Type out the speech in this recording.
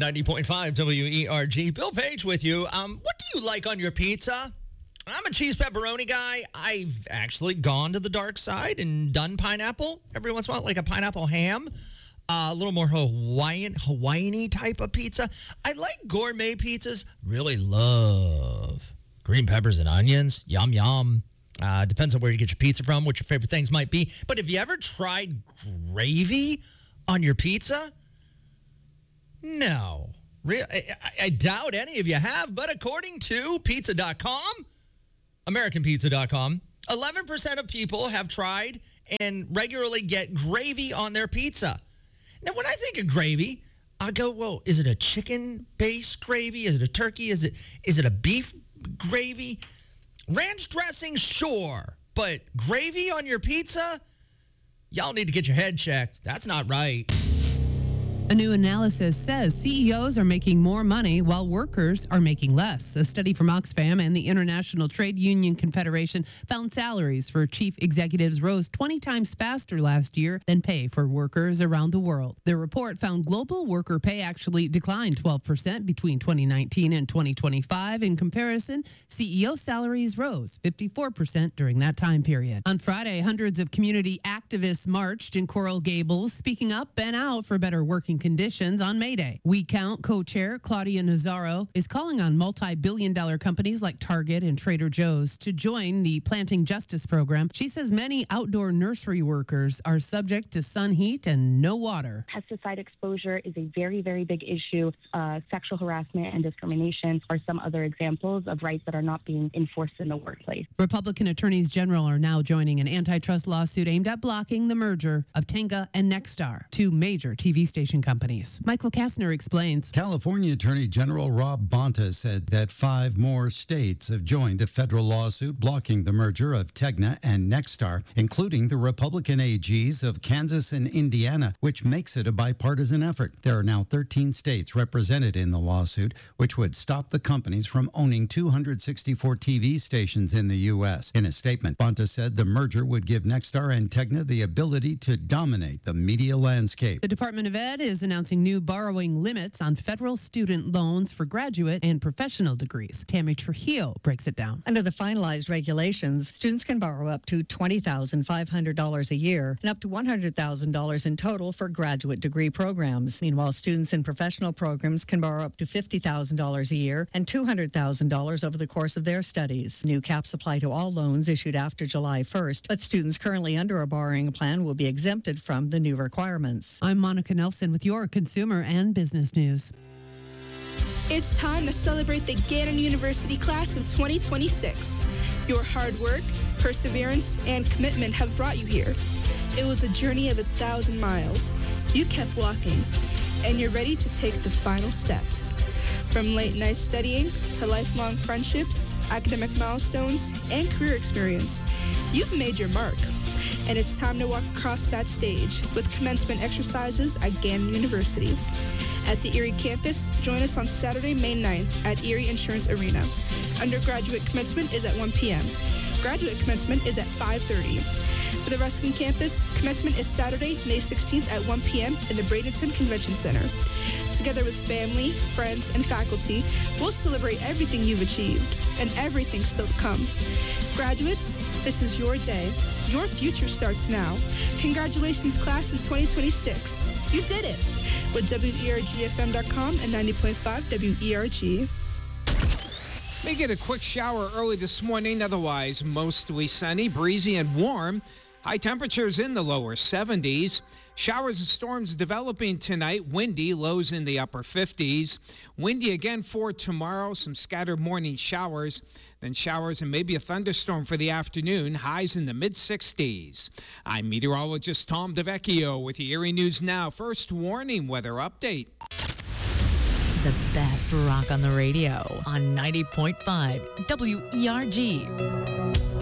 90.5 WERG. Bill Page with you. What do you like on your pizza? I'm a cheese pepperoni guy. I've actually gone to the dark side and done pineapple every once in a while, like a pineapple ham. A little more Hawaiian-y type of pizza. I like gourmet pizzas. Really love green peppers and onions. Yum, yum. Depends on where you get your pizza from, what your favorite things might be. But have you ever tried gravy on your pizza? No. I doubt any of you have, but according to pizza.com, AmericanPizza.com, 11% of people have tried and regularly get gravy on their pizza. Now, when I think of gravy, I go, well, is it a chicken-based gravy? Is it a turkey? Is it a beef gravy? Ranch dressing, sure, but gravy on your pizza? Y'all need to get your head checked. That's not right. A new analysis says CEOs are making more money while workers are making less. A study from Oxfam and the International Trade Union Confederation found salaries for chief executives rose 20 times faster last year than pay for workers around the world. The report found global worker pay actually declined 12% between 2019 and 2025. In comparison, CEO salaries rose 54% during that time period. On Friday, hundreds of community activists marched in Coral Gables, speaking up and out for better working conditions on May Day. We Count co-chair Claudia Nazaro is calling on multi-billion-dollar companies like Target and Trader Joe's to join the Planting Justice program. She says many outdoor nursery workers are subject to sun heat and no water. Pesticide exposure is a very, very big issue. Sexual harassment and discrimination are some other examples of rights that are not being enforced in the workplace. Republican attorneys general are now joining an antitrust lawsuit aimed at blocking the merger of Tenga and Nexstar, two major TV station companies. Michael Kastner explains. California Attorney General Rob Bonta said that 5 more states have joined a federal lawsuit blocking the merger of Tegna and Nexstar, including the Republican AGs of Kansas and Indiana, which makes it a bipartisan effort. There are now 13 states represented in the lawsuit, which would stop the companies from owning 264 TV stations in the U.S. In a statement, Bonta said the merger would give Nexstar and Tegna the ability to dominate the media landscape. The Department of Ed is announcing new borrowing limits on federal student loans for graduate and professional degrees. Tammy Trujillo breaks it down. Under the finalized regulations, students can borrow up to $20,500 a year and up to $100,000 in total for graduate degree programs. Meanwhile, students in professional programs can borrow up to $50,000 a year and $200,000 over the course of their studies. New caps apply to all loans issued after July 1st, but students currently under a borrowing plan will be exempted from the new requirements. I'm Monica Nelson with your consumer and business news. It's time to celebrate the Gannon University class of 2026. Your hard work, perseverance, and commitment have brought you here. It was a journey of 1,000 miles. You kept walking, and you're ready to take the final steps. From late night studying to lifelong friendships, academic milestones, and career experience, you've made your mark. And it's time to walk across that stage with commencement exercises at Gannon University. At the Erie campus, join us on Saturday, May 9th at Erie Insurance Arena. Undergraduate commencement is at 1 p.m. Graduate commencement is at 5:30. For the Ruskin campus, commencement is Saturday, May 16th at 1 p.m. in the Bradenton Convention Center. Together with family, friends, and faculty, we'll celebrate everything you've achieved and everything still to come. Graduates, this is your day. Your future starts now. Congratulations, class of 2026. You did it! With WERGFM.com and 90.5 WERG. May get a quick shower early this morning, otherwise mostly sunny, breezy, and warm. High temperatures in the lower 70s. Showers and storms developing tonight. Windy, lows in the upper 50s. Windy again for tomorrow. Some scattered morning showers. Then showers and maybe a thunderstorm for the afternoon. Highs in the mid-60s. I'm meteorologist Tom DeVecchio with the Erie News Now. First warning weather update. The best rock on the radio on 90.5 WERG.